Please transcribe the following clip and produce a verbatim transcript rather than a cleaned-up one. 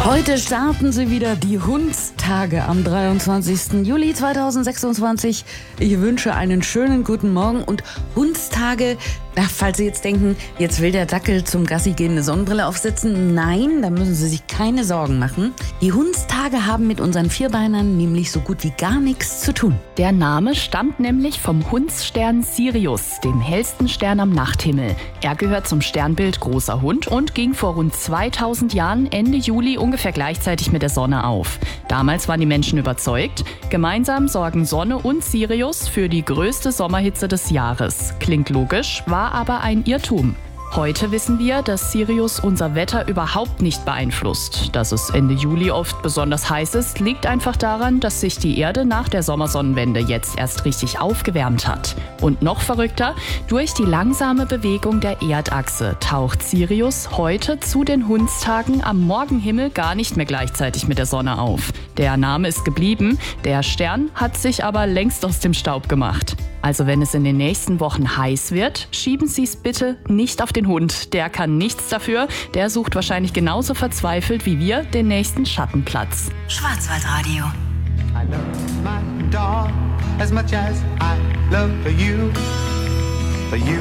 Heute starten sie wieder, die Hundstage am dreiundzwanzigsten Juli zweitausendsechsundzwanzig. Ich wünsche einen schönen guten Morgen und Hundstage, ach, falls Sie jetzt denken, jetzt will der Dackel zum Gassi gehen eine Sonnenbrille aufsetzen. Nein, da müssen Sie sich keine Sorgen machen. Die Hundstage haben mit unseren Vierbeinern nämlich so gut wie gar nichts zu tun. Der Name stammt nämlich vom Hundsstern Sirius, dem hellsten Stern am Nachthimmel. Er gehört zum Sternbild Großer Hund und ging vor rund zweitausend Jahren Ende Juli ungefähr gleichzeitig mit der Sonne auf. Damals waren die Menschen überzeugt, gemeinsam sorgen Sonne und Sirius für die größte Sommerhitze des Jahres. Klingt logisch, war aber ein Irrtum. Heute wissen wir, dass Sirius unser Wetter überhaupt nicht beeinflusst. Dass es Ende Juli oft besonders heiß ist, liegt einfach daran, dass sich die Erde nach der Sommersonnenwende jetzt erst richtig aufgewärmt hat. Und noch verrückter, durch die langsame Bewegung der Erdachse taucht Sirius heute zu den Hundstagen am Morgenhimmel gar nicht mehr gleichzeitig mit der Sonne auf. Der Name ist geblieben, der Stern hat sich aber längst aus dem Staub gemacht. Also wenn es in den nächsten Wochen heiß wird, schieben Sie es bitte nicht auf den Hund. Der kann nichts dafür. Der sucht wahrscheinlich genauso verzweifelt wie wir den nächsten Schattenplatz. Schwarzwaldradio. I love my dog as much as I love you. For you